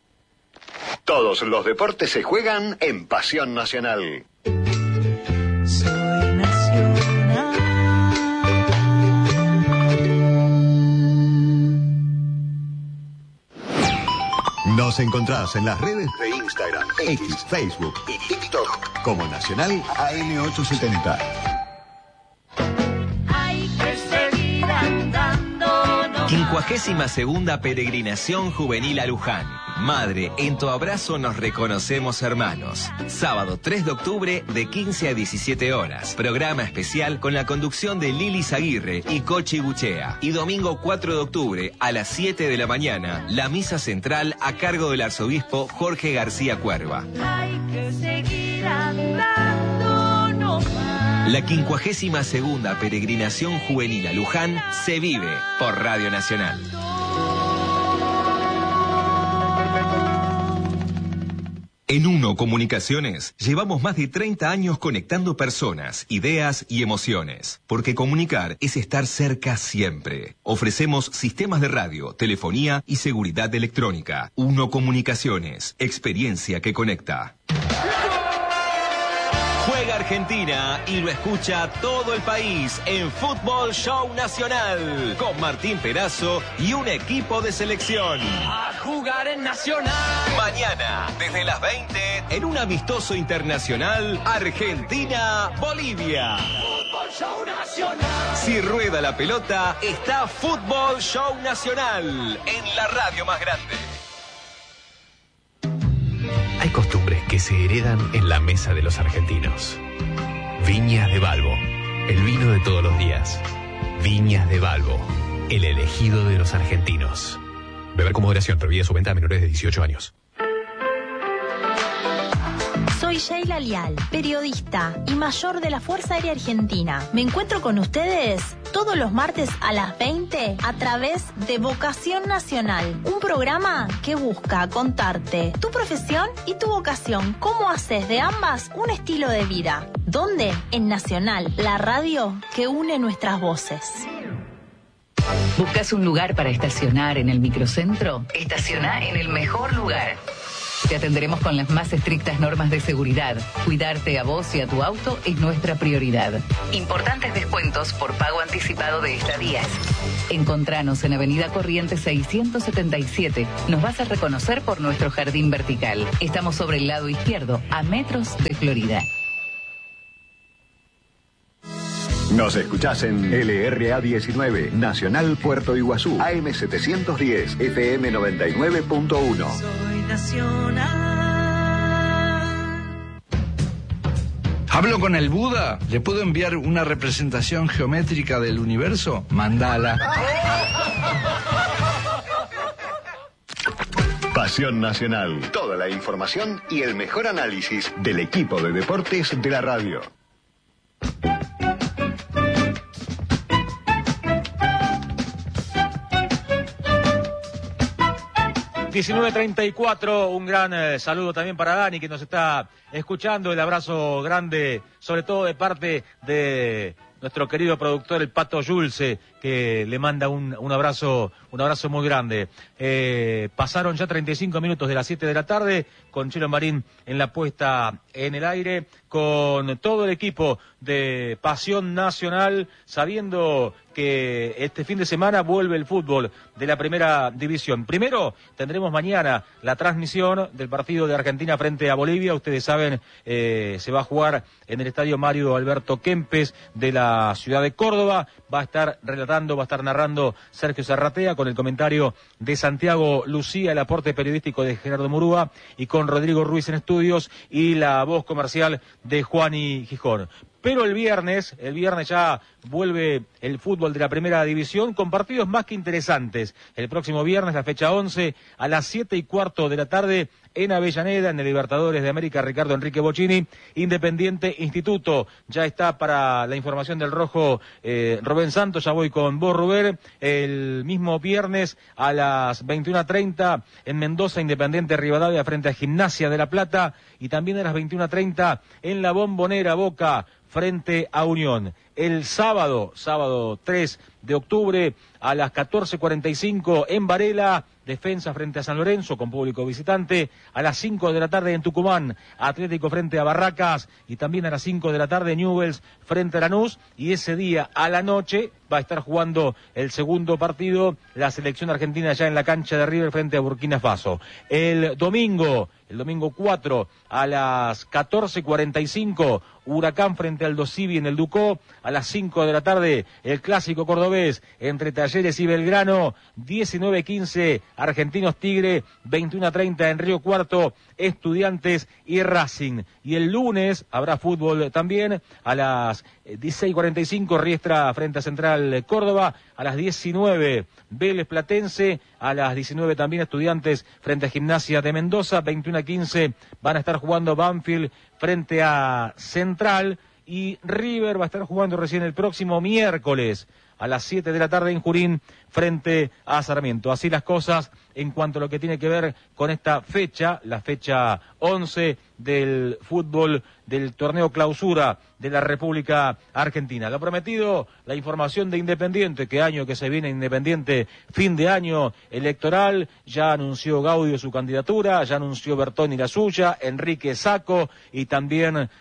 Speaker 9: Todos los deportes se juegan en Pasión Nacional.
Speaker 10: Soy Nacional.
Speaker 9: Nos encontrás en las redes de Instagram, X, Facebook y TikTok como Nacional AM870.
Speaker 10: Hay que seguir andando. 52ª Peregrinación Juvenil a Luján. Madre, en tu abrazo nos reconocemos hermanos. Sábado 3 de octubre de 15 a 17 horas. Programa especial con la conducción de Lili Zaguirre y Cochi Buchea. Y domingo 4 de octubre a las 7 de la mañana, la misa central a cargo del arzobispo Jorge García Cuerva.
Speaker 11: Hay que seguir andando,
Speaker 10: La 52ª Peregrinación Juvenil a Luján se vive por Radio Nacional. En Uno Comunicaciones llevamos más de 30 años conectando personas, ideas y emociones. Porque comunicar es estar cerca siempre. Ofrecemos sistemas de radio, telefonía y seguridad electrónica. Uno Comunicaciones, experiencia que conecta. Juega Argentina y lo escucha todo el país en Fútbol Show Nacional con Martín Perazo y un equipo de selección.
Speaker 11: A jugar en Nacional.
Speaker 10: Mañana, desde las 20, en un amistoso internacional, Argentina-Bolivia.
Speaker 11: Fútbol Show Nacional.
Speaker 10: Si rueda la pelota, está Fútbol Show Nacional en la radio más grande.
Speaker 12: Hay costumbres que se heredan en la mesa de los argentinos. Viñas de Balbo, el vino de todos los días. Viñas de Balbo, el elegido de los argentinos. Beber con moderación, prohibida su venta a menores de 18 años.
Speaker 13: Soy Sheila Lial, periodista y mayor de la Fuerza Aérea Argentina. Me encuentro con ustedes todos los martes a las 20 a través de Vocación Nacional, un programa que busca contarte tu profesión y tu vocación, cómo haces de ambas un estilo de vida. ¿Dónde? En Nacional, la radio que une nuestras voces.
Speaker 14: ¿Buscas un lugar para estacionar en el microcentro? Estaciona en el mejor lugar. Te atenderemos con las más estrictas normas de seguridad. Cuidarte a vos y a tu auto es nuestra prioridad. Importantes descuentos por pago anticipado de estadías. Encontranos en Avenida Corrientes 677. Nos vas a reconocer por nuestro jardín vertical. Estamos sobre el lado izquierdo, a metros de Florida.
Speaker 9: Nos escuchás en LRA 19, Nacional Puerto Iguazú, AM 710, FM 99.1.
Speaker 11: Soy Nacional.
Speaker 15: ¿Hablo con el Buda? ¿Le puedo enviar una representación geométrica del universo? Mandala.
Speaker 9: Pasión Nacional. Toda la información y el mejor análisis del equipo de deportes de la radio.
Speaker 1: 19:34, un gran saludo también para Dani que nos está escuchando, el abrazo grande, sobre todo de parte de nuestro querido productor, el Pato Yulce, que le manda un abrazo muy grande. Pasaron ya 35 minutos de las 7 de la tarde, con Chelo Marín en la puesta en el aire, con todo el equipo de Pasión Nacional, sabiendo que este fin de semana vuelve el fútbol de la primera división. Primero tendremos mañana la transmisión del partido de Argentina frente a Bolivia. Ustedes saben, se va a jugar en el estadio Mario Alberto Kempes de la ciudad de Córdoba. Va a estar narrando Sergio Zarratea, con el comentario de Santiago Lucía, el aporte periodístico de Gerardo Murúa, y con Rodrigo Ruiz en estudios y la voz comercial de Juani Gijón. Pero el viernes ya vuelve el fútbol de la primera división con partidos más que interesantes. El próximo viernes, la fecha 11, a las 7:15 de la tarde, en Avellaneda, en el Libertadores de América, Ricardo Enrique Bocchini, Independiente Instituto. Ya está para la información del rojo Rubén Santos, ya voy con vos, Rubén. El mismo viernes a las 21:30 en Mendoza, Independiente Rivadavia frente a Gimnasia de La Plata, y también a las 21:30 en la Bombonera, Boca frente a Unión. El sábado 3 de octubre a las 14:45 en Varela, Defensa frente a San Lorenzo con público visitante. A las 5 de la tarde en Tucumán, Atlético frente a Barracas, y también a las 5 de la tarde Newell's frente a Lanús, y ese día a la noche va a estar jugando el segundo partido la selección argentina ya en la cancha de River frente a Burkina Faso. El domingo 4 a las 14:45 Huracán frente al Dosivi en el Ducó. A a las 5 de la tarde, el clásico cordobés entre Talleres y Belgrano, 19:15, Argentinos Tigre, 21:30 en Río Cuarto, Estudiantes y Racing. Y el lunes habrá fútbol también, a las 16:45, Riestra frente a Central Córdoba, a las 19, Vélez Platense, a las 19 también Estudiantes frente a Gimnasia de Mendoza, 21:15 van a estar jugando Banfield frente a Central, y River va a estar jugando recién el próximo miércoles a las 7 de la tarde en Junín frente a Sarmiento. Así las cosas en cuanto a lo que tiene que ver con esta fecha, la fecha 11 del fútbol del torneo clausura de la República Argentina. Lo prometido, la información de Independiente, que año que se viene Independiente, fin de año electoral, ya anunció Gaudio su candidatura, ya anunció Bertoni la suya, Enrique Sacco y también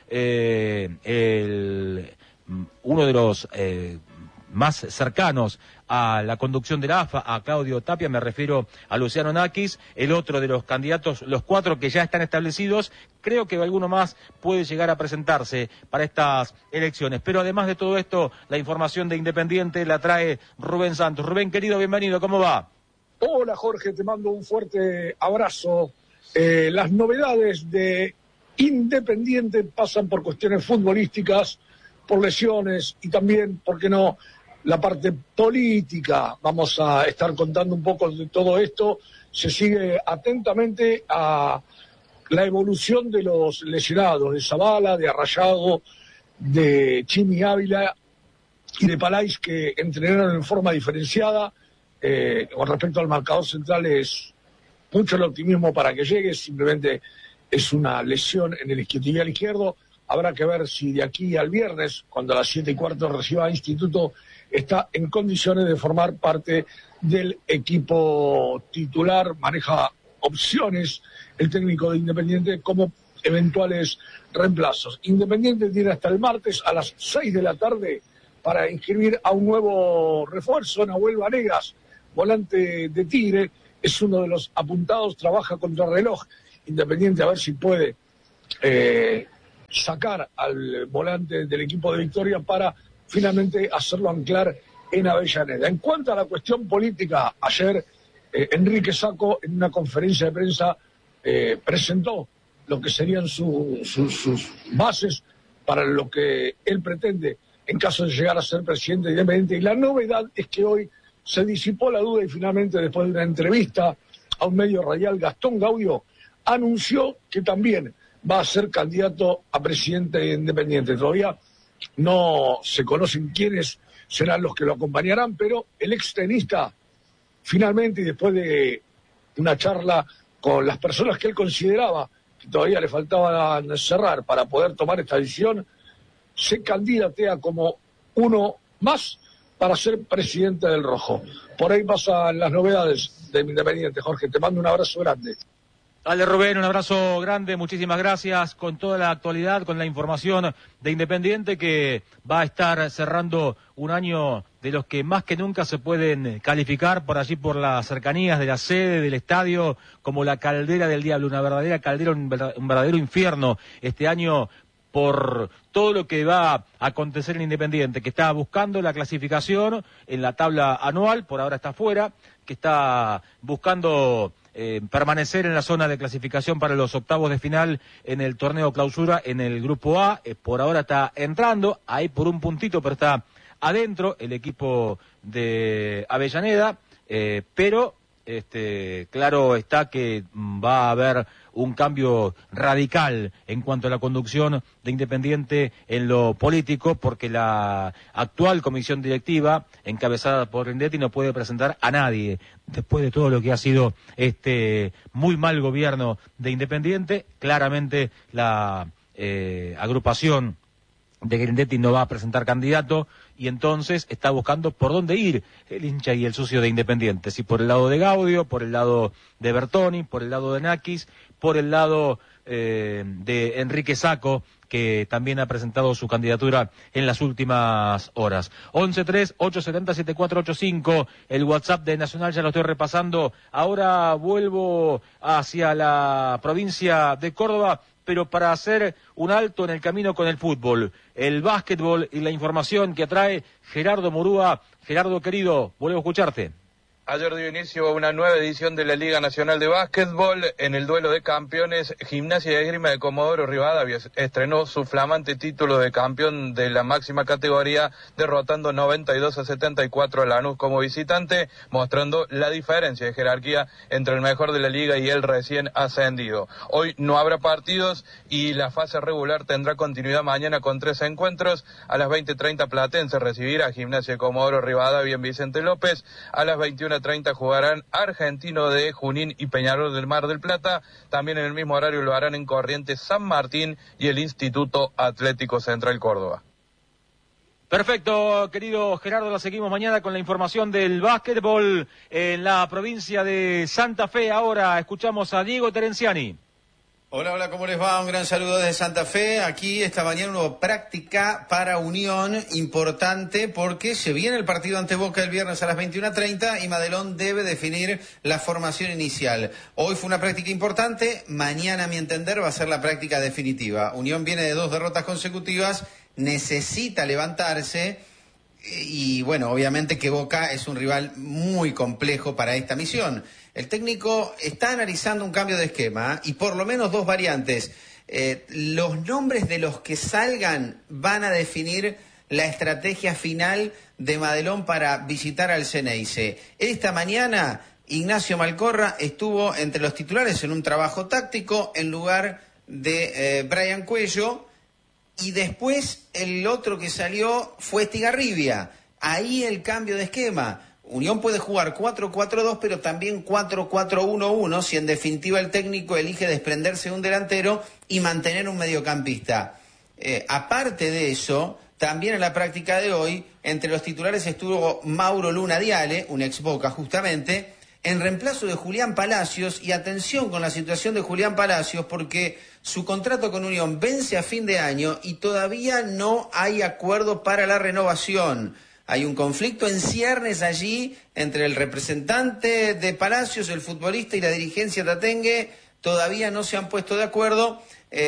Speaker 1: uno de los más cercanos a la conducción de la AFA, a Claudio Tapia, me refiero a Luciano Nakis, el otro de los candidatos, los 4 que ya están establecidos. Creo que alguno más puede llegar a presentarse para estas elecciones. Pero además de todo esto, la información de Independiente la trae Rubén Santos. Rubén, querido, bienvenido, ¿cómo va?
Speaker 16: Hola, Jorge, te mando un fuerte abrazo. Las novedades de Independiente pasan por cuestiones futbolísticas, por lesiones y también, ¿por qué no?, la parte política. Vamos a estar contando un poco de todo esto. Se sigue atentamente a la evolución de los lesionados, de Zavala, de Arrayado, de Chimi Ávila y de Palais, que entrenaron en forma diferenciada. Con respecto al marcador central, es mucho el optimismo para que llegue, simplemente es una lesión en el isquiotibial izquierdo. Habrá que ver si de aquí al viernes, cuando a las 7:15 reciba a Instituto, está en condiciones de formar parte del equipo titular. Maneja opciones el técnico de Independiente como eventuales reemplazos. Independiente tiene hasta el martes a las 6 de la tarde para inscribir a un nuevo refuerzo, Nahuel Vanegas, volante de Tigre, es uno de los apuntados, trabaja contra reloj. Independiente a ver si puede sacar al volante del equipo de Victoria para finalmente hacerlo anclar en Avellaneda. En cuanto a la cuestión política, ayer Enrique Sacco en una conferencia de prensa presentó lo que serían sus bases para lo que él pretende en caso de llegar a ser presidente Independiente. Y la novedad es que hoy se disipó la duda y finalmente, después de una entrevista a un medio radial, Gastón Gaudio anunció que también va a ser candidato a presidente Independiente. Todavía no se conocen quiénes serán los que lo acompañarán, pero el extenista finalmente, y después de una charla con las personas que él consideraba que todavía le faltaban cerrar para poder tomar esta decisión, se candidatea como uno más para ser presidente del Rojo. Por ahí pasan las novedades de Independiente. Jorge, te mando un abrazo grande.
Speaker 1: Dale, Rubén, un abrazo grande, muchísimas gracias con toda la actualidad, con la información de Independiente, que va a estar cerrando un año de los que más que nunca se pueden calificar por allí, por las cercanías de la sede, del estadio, como la caldera del diablo, una verdadera caldera, un verdadero infierno este año, por todo lo que va a acontecer en Independiente, que está buscando la clasificación en la tabla anual, por ahora está fuera, que está buscando permanecer en la zona de clasificación para los octavos de final en el torneo clausura en el grupo A, por ahora está entrando, ahí por un puntito, pero está adentro el equipo de Avellaneda, pero claro está que va a haber un cambio radical en cuanto a la conducción de Independiente en lo político, porque la actual comisión directiva, encabezada por Grindetti, no puede presentar a nadie. Después de todo lo que ha sido muy mal gobierno de Independiente, claramente la agrupación de Grindetti no va a presentar candidato, y entonces está buscando por dónde ir el hincha y el socio de Independiente, si por el lado de Gaudio, por el lado de Bertoni, por el lado de Nakis, por el lado de Enrique Sacco, que también ha presentado su candidatura en las últimas horas. 11-3-870-7485, el WhatsApp de Nacional, ya lo estoy repasando. Ahora vuelvo hacia la provincia de Córdoba, pero para hacer un alto en el camino con el fútbol, el básquetbol y la información que trae Gerardo Murúa. Gerardo, querido, vuelvo a escucharte.
Speaker 8: Ayer dio inicio a una nueva edición de la Liga Nacional de Básquetbol. En el duelo de campeones, Gimnasia y Esgrima de Comodoro Rivadavia estrenó su flamante título de campeón de la máxima categoría, derrotando 92-74 a Lanús como visitante, mostrando la diferencia de jerarquía entre el mejor de la liga y el recién ascendido. Hoy no habrá partidos y la fase regular tendrá continuidad mañana con 3 encuentros. A las 20:30 Platense recibirá a Gimnasia de Comodoro Rivadavia en Vicente López. A las 21:30 jugarán Argentino de Junín y Peñarol del Mar del Plata. También en el mismo horario lo harán en Corrientes San Martín y el Instituto Atlético Central Córdoba.
Speaker 1: Perfecto, querido Gerardo, la seguimos mañana con la información del básquetbol en la provincia de Santa Fe. Ahora escuchamos a Diego Terenciani.
Speaker 17: Hola, ¿cómo les va? Un gran saludo desde Santa Fe. Aquí esta mañana una práctica para Unión importante porque se viene el partido ante Boca el viernes a las 21:30 y Madelón debe definir la formación inicial. Hoy fue una práctica importante, mañana a mi entender va a ser la práctica definitiva. Unión viene de 2 derrotas consecutivas, necesita levantarse y bueno, obviamente que Boca es un rival muy complejo para esta misión. El técnico está analizando un cambio de esquema y por lo menos 2 variantes. Los nombres de los que salgan van a definir la estrategia final de Madelón para visitar al Ceneice. Esta mañana Ignacio Malcorra estuvo entre los titulares en un trabajo táctico en lugar de Brian Cuello, y después el otro que salió fue Estigarribia. Ahí el cambio de esquema. Unión puede jugar 4-4-2, pero también 4-4-1-1, si en definitiva el técnico elige desprenderse de un delantero y mantener un mediocampista. Aparte de eso, también en la práctica de hoy, entre los titulares estuvo Mauro Luna Diale, un ex Boca justamente, en reemplazo de Julián Palacios, y atención con la situación de Julián Palacios, porque su contrato con Unión vence a fin de año y todavía no hay acuerdo para la renovación. Hay un conflicto en ciernes allí entre el representante de Palacios, el futbolista y la dirigencia tatengue. Todavía no se han puesto de acuerdo.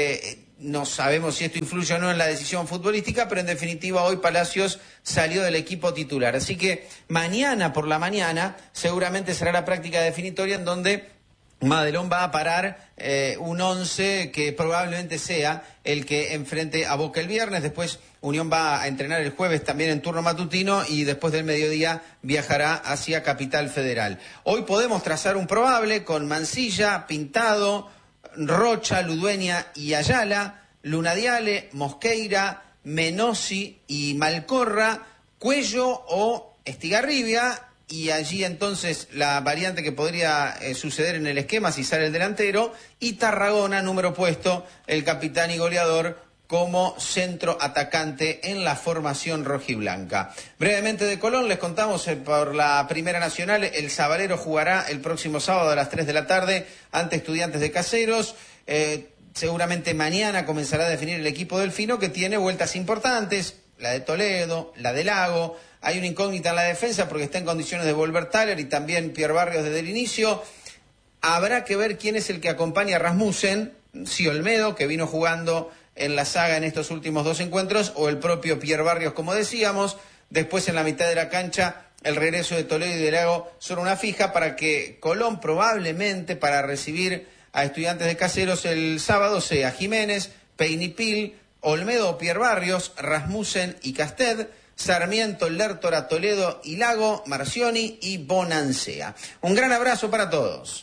Speaker 17: No sabemos si esto influye o no en la decisión futbolística, pero en definitiva hoy Palacios salió del equipo titular. Así que mañana por la mañana seguramente será la práctica definitoria en donde Madelón va a parar un 11 que probablemente sea el que enfrente a Boca el viernes. Después Unión va a entrenar el jueves también en turno matutino y después del mediodía viajará hacia Capital Federal. Hoy podemos trazar un probable con Mancilla, Pintado, Rocha, Ludueña y Ayala, Lunadiale, Mosqueira, Menossi y Malcorra, Cuello o Estigarribia. Y allí entonces la variante que podría suceder en el esquema si sale el delantero, y Tarragona, número puesto, el capitán y goleador como centro atacante en la formación rojiblanca. Brevemente de Colón les contamos por la Primera Nacional, el Sabalero jugará el próximo sábado a las 3 de la tarde ante Estudiantes de Caseros. Seguramente mañana comenzará a definir el equipo delfino, que tiene vueltas importantes, la de Toledo, la de Lago. Hay una incógnita en la defensa porque está en condiciones de volver Thaler y también Pierre Barrios desde el inicio. Habrá que ver quién es el que acompaña a Rasmussen, si Olmedo, que vino jugando en la saga en estos últimos 2 encuentros, o el propio Pierre Barrios, como decíamos. Después en la mitad de la cancha el regreso de Toledo y de Lago son una fija para que Colón probablemente para recibir a Estudiantes de Caseros el sábado sea Jiménez, Peinipil, Olmedo, Pierre Barrios, Rasmussen y Casted, Sarmiento, Lertora, Toledo y Lago, Marcioni y Bonancea. Un gran abrazo para todos.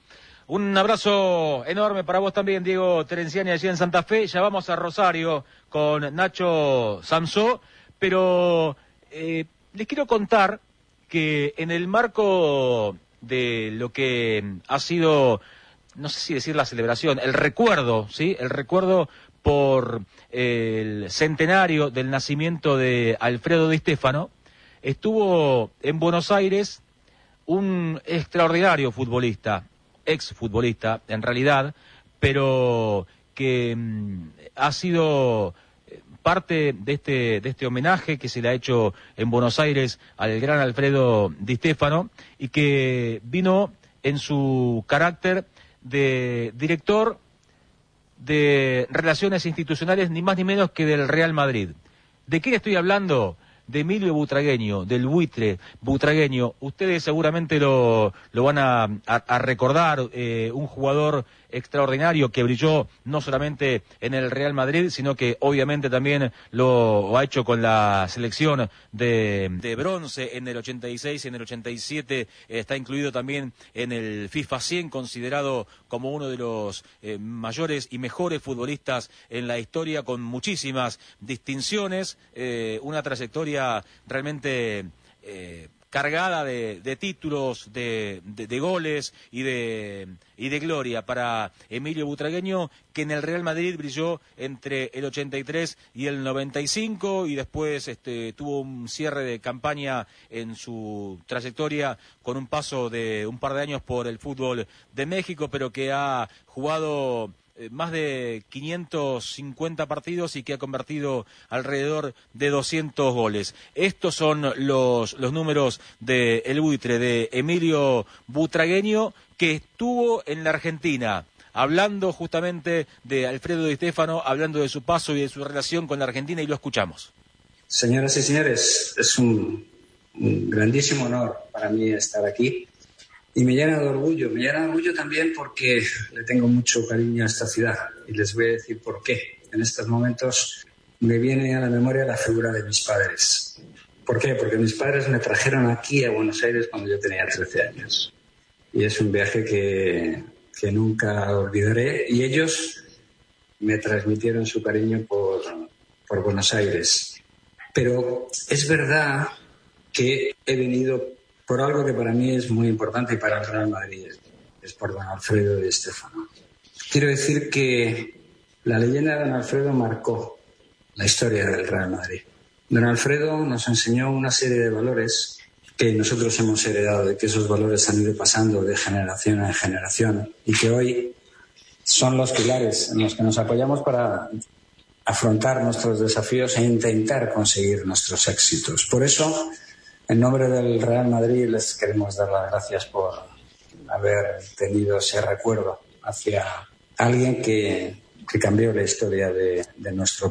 Speaker 1: Un abrazo enorme para vos también, Diego Terenciani, allí en Santa Fe. Ya vamos a Rosario con Nacho Samsó, pero les quiero contar que en el marco de lo que ha sido, no sé si decir la celebración, el recuerdo, ¿sí? El recuerdo por el centenario del nacimiento de Alfredo Di Stéfano, estuvo en Buenos Aires un extraordinario futbolista, exfutbolista en realidad, pero que ha sido parte de este homenaje que se le ha hecho en Buenos Aires al gran Alfredo Di Stéfano, y que vino en su carácter de director de Relaciones Institucionales, ni más ni menos que del Real Madrid. ¿De quién estoy hablando? De Emilio Butragueño, del buitre Butragueño. Ustedes seguramente lo van a recordar, un jugador extraordinario que brilló no solamente en el Real Madrid, sino que obviamente también lo ha hecho con la selección de bronce en el 86, en el 87, está incluido también en el FIFA 100, considerado como uno de los mayores y mejores futbolistas en la historia, con muchísimas distinciones, una trayectoria realmente cargada de títulos, de goles y de gloria para Emilio Butragueño, que en el Real Madrid brilló entre el 83 y el 95, y después tuvo un cierre de campaña en su trayectoria con un paso de un par de años por el fútbol de México, pero que ha jugado más de 550 partidos y que ha convertido alrededor de 200 goles. Estos son los números de el buitre, de Emilio Butragueño, que estuvo en la Argentina, hablando justamente de Alfredo Di Stéfano, hablando de su paso y de su relación con la Argentina, y lo escuchamos.
Speaker 18: Señoras y señores, es un grandísimo honor para mí estar aquí. Y me llena de orgullo también porque le tengo mucho cariño a esta ciudad, y les voy a decir por qué. En estos momentos me viene a la memoria la figura de mis padres. ¿Por qué? Porque mis padres me trajeron aquí a Buenos Aires cuando yo tenía 13 años. Y es un viaje que nunca olvidaré, y ellos me transmitieron su cariño por Buenos Aires. Pero es verdad que he venido por algo que para mí es muy importante, y para el Real Madrid es por don Alfredo Di Stéfano. Quiero decir que la leyenda de don Alfredo marcó la historia del Real Madrid. Don Alfredo nos enseñó una serie de valores que nosotros hemos heredado, de que esos valores han ido pasando de generación en generación, y que hoy son los pilares en los que nos apoyamos para afrontar nuestros desafíos e intentar conseguir nuestros éxitos. Por eso, en nombre del Real Madrid, les queremos dar las gracias por haber tenido ese recuerdo hacia alguien que cambió la historia de nuestro